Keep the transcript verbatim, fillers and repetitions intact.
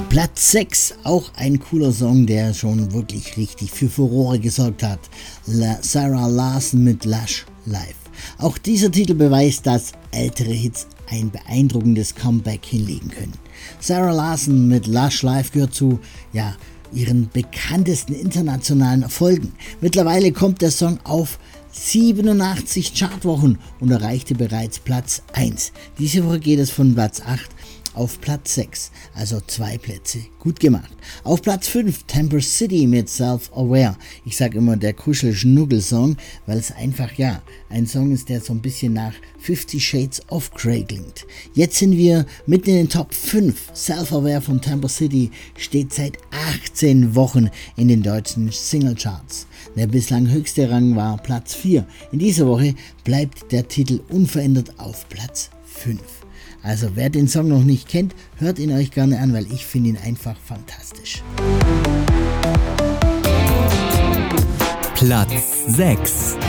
Platz sechs, auch ein cooler Song, der schon wirklich richtig für Furore gesorgt hat. La- Sarah Larson mit Lush Life. Auch dieser Titel beweist, dass ältere Hits ein beeindruckendes Comeback hinlegen können. Sarah Larson mit Lush Life gehört zu, ja, ihren bekanntesten internationalen Erfolgen. Mittlerweile kommt der Song auf siebenundachtzig Chartwochen und erreichte bereits Platz eins. Diese Woche geht es von Platz acht auf Platz sechs, also zwei Plätze. Gut gemacht. Auf Platz fünf Temper City mit Self-Aware. Ich sage immer der Kuschel-Schnuggel-Song, weil es einfach, ja, ein Song ist, der so ein bisschen nach Fifty Shades of Grey klingt. Jetzt sind wir mitten in den Top fünf. Self-Aware von Temper City steht seit achtzehn Wochen in den deutschen Singlecharts. Der bislang höchste Rang war Platz vier. In dieser Woche bleibt der Titel unverändert auf Platz fünf. Also wer den Song noch nicht kennt, hört ihn euch gerne an, weil ich finde ihn einfach fantastisch. Platz sechs.